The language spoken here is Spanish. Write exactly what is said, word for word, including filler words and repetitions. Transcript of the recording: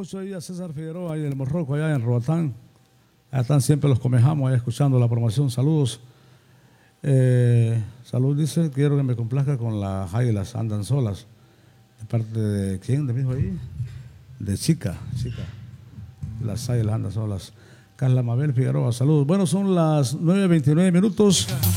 mucho ahí a César Figueroa, ahí del Morroco, allá en Roatán. Allá están siempre los comejamos, ahí escuchando la promoción. Saludos. Eh, salud, dice, quiero que me complazca con las águilas andan solas. ¿De parte de quién? ¿De mismo ahí? De Chica, Chica. Las águilas andan solas. Carla Mabel Figueroa, saludos. Bueno, son las nueve veintinueve minutos.